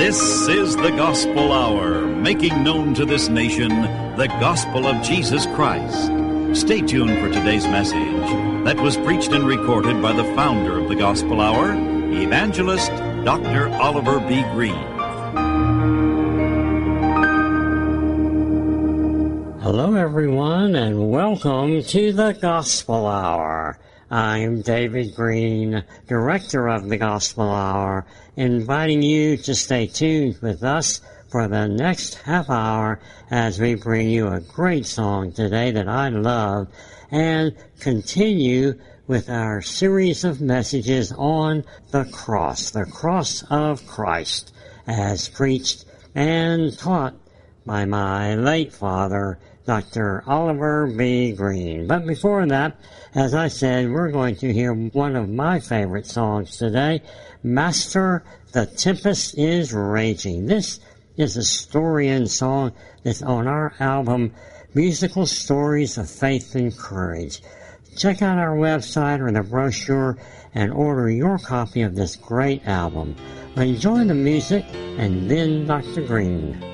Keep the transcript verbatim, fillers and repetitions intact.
This is the Gospel Hour, making known to this nation the gospel of Jesus Christ. Stay tuned for today's message that was preached and recorded by the founder of the Gospel Hour, Evangelist Doctor Oliver B. Greene. Hello, everyone, and welcome to the Gospel Hour. I'm David Greene, Director of the Gospel Hour, inviting you to stay tuned with us for the next half hour as we bring you a great song today that I love and continue with our series of messages on the cross, the cross of Christ, as preached and taught by my late father, Doctor Oliver B. Greene. But before that, as I said, we're going to hear one of my favorite songs today, Master, the Tempest is Raging. This is a story and song that's on our album, Musical Stories of Faith and Courage. Check out our website or the brochure and order your copy of this great album. Enjoy the music and then Doctor Greene.